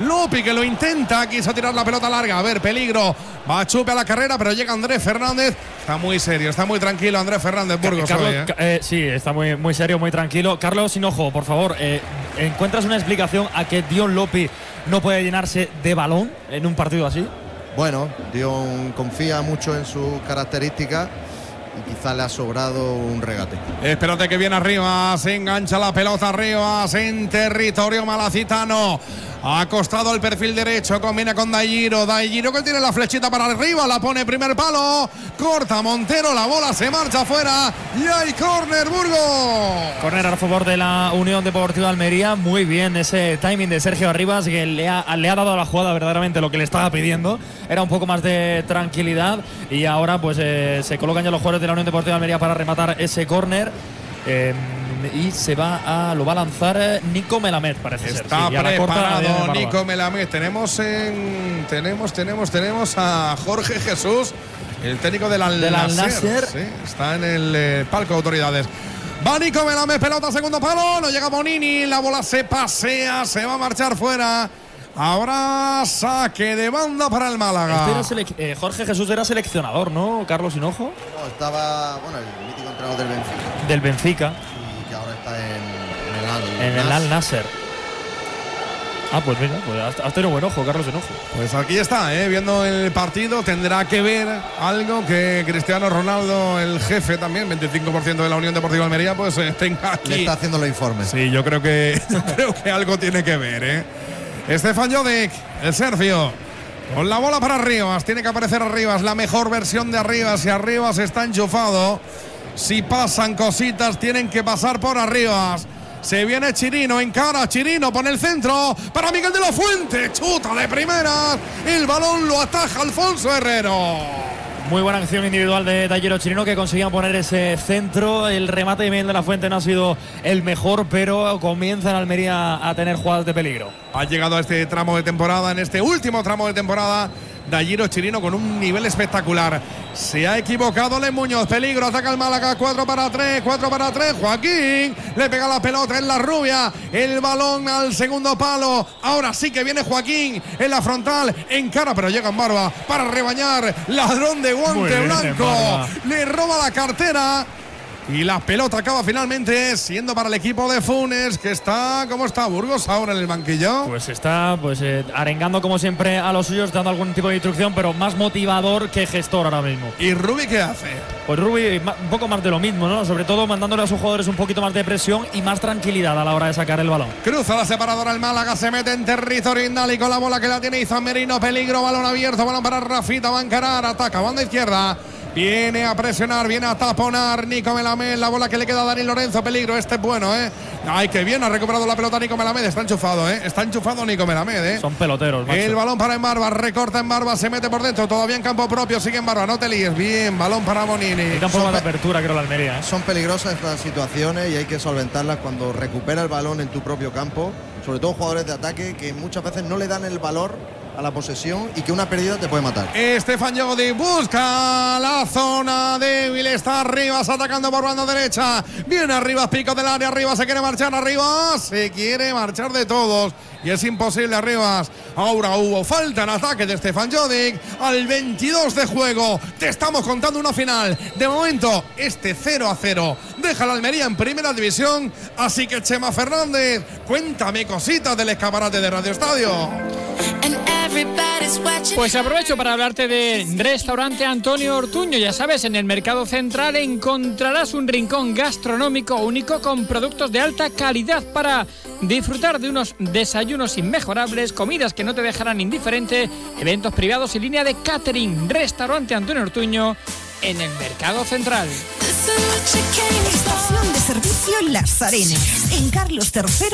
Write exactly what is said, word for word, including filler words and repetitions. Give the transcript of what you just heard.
Lopi que lo intenta, quiso tirar la pelota larga. A ver, peligro. Va Chupe a la carrera, pero llega Andrés Fernández. Está muy serio, está muy tranquilo Andrés Fernández Burgos. Carlos, hoy, ¿eh? eh, sí, está muy, muy serio, muy tranquilo. Carlos Hinojo, por favor, eh, ¿encuentras una explicación a que Dion Lopi no puede llenarse de balón en un partido así? Bueno, Dion confía mucho en sus características y quizá le ha sobrado un regate. Espérate que viene arriba, se engancha la pelota arriba, en territorio malacitano. Ha costado el perfil derecho, combina con Dailliro. Dailliro que tiene la flechita para arriba, la pone primer palo. Corta Montero, la bola se marcha afuera y hay córner, Burgos. Córner a favor de la Unión Deportiva Almería. Muy bien ese timing de Sergio Arribas, que le ha, le ha dado a la jugada verdaderamente lo que le estaba pidiendo. Era un poco más de tranquilidad y ahora pues eh, se colocan ya los jugadores de la Unión Deportiva Almería para rematar ese córner. Eh, y se va a lo va a lanzar Nico Melamed, parece ser. Está sí, preparado Nico Melamed. Tenemos en tenemos tenemos tenemos a Jorge Jesús, el técnico del Al Nassr. Sí, está en el eh, palco de autoridades. Va Nico Melamed, pelota segundo palo, no llega Bonini, la bola se pasea, se va a marchar fuera. Habrá saque de banda para el Málaga. Este era eh, Jorge Jesús era seleccionador, ¿no? Carlos Hinojo. No, estaba, bueno, el mítico entrenador del Benfica. Del Benfica. Y que ahora está en, en el Al En el Al Nassr. Ah, pues mira, pues has, has tenido buen ojo, Carlos Hinojo. Pues aquí está, ¿eh? Viendo el partido, tendrá que ver algo que Cristiano Ronaldo, el jefe también, veinticinco por ciento de la Unión Deportiva Almería, pues eh, tenga aquí. Le está haciendo los informes. Sí, yo creo que, creo que algo tiene que ver, ¿eh? Stefan Jovic, el Sergio, con la bola para Arribas. Tiene que aparecer Arribas, la mejor versión de Arribas. Y Arribas está enchufado. Si pasan cositas, tienen que pasar por Arribas. Se viene Chirino, encara Chirino, pone el centro para Miguel de la Fuente. Chuta de primeras. El balón lo ataja Alfonso Herrero. Muy buena acción individual de Dailliro Chirino, que conseguía poner ese centro. El remate de Miguel de la Fuente no ha sido el mejor, pero comienza en Almería a tener jugadas de peligro. Ha llegado a este tramo de temporada, en este último tramo de temporada, Dailliro Chirino con un nivel espectacular. Se ha equivocado Le Muñoz, peligro, ataca el Málaga, cuatro para tres, cuatro para tres. Joaquín le pega la pelota en la rubia, el balón al segundo palo. Ahora sí que viene Joaquín en la frontal, encara, pero llega en Barba para rebañar. Ladrón de guante blanco, le roba la cartera. Y la pelota acaba finalmente siendo para el equipo de Funes, que está, ¿cómo está Burgos ahora en el banquillo? Pues está pues eh, arengando como siempre a los suyos, dando algún tipo de instrucción, pero más motivador que gestor ahora mismo. ¿Y Rubi qué hace? Pues Rubi un poco más de lo mismo, ¿no? Sobre todo mandándole a sus jugadores un poquito más de presión y más tranquilidad a la hora de sacar el balón. Cruza la separadora el Málaga, se mete en territorio indal y con la bola que la tiene Izan Merino, peligro, balón abierto, balón para Rafita, va a encarar, ataca, banda izquierda. Viene a presionar, viene a taponar Nico Melamed, la bola que le queda a Dani Lorenzo, peligro, este es bueno, ¿eh? Ay, que bien, ha recuperado la pelota Nico Melamed, está enchufado, ¿eh? Está enchufado Nico Melamed, ¿eh? Son peloteros, macho. El balón para Embarba, recorta Embarba, se mete por dentro, todavía en campo propio, sigue Embarba, no te líes, bien, balón para Bonini. Y tampoco de apertura, creo, la Almería, ¿eh? Son peligrosas estas situaciones y hay que solventarlas cuando recupera el balón en tu propio campo, sobre todo jugadores de ataque que muchas veces no le dan el valor a la posesión y que una pérdida te puede matar. Stefan Jovic busca la zona débil, está Arribas atacando por banda derecha, viene Arribas, pico del área, Arribas se quiere marchar, Arribas se quiere marchar de todos y es imposible. Arribas, ahora hubo falta en ataque de Stefan Jovic al veintidós de juego, te estamos contando una final. De momento este cero a cero deja la Almería en primera división, así que Chema Fernández, cuéntame cositas del escaparate de Radio Estadio. Pues aprovecho para hablarte de Restaurante Antonio Ortuño. Ya sabes, en el Mercado Central encontrarás un rincón gastronómico único con productos de alta calidad para disfrutar de unos desayunos inmejorables, comidas que no te dejarán indiferente, eventos privados y línea de catering. Restaurante Antonio Ortuño en el Mercado Central. Estación de servicio Las Arenas, en Carlos tercero.